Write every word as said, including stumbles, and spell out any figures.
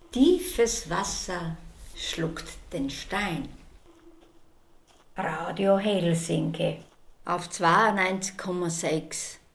Tiefes Wasser schluckt den Stein. Radio Helsinki Auf zweiundneunzig Komma sechs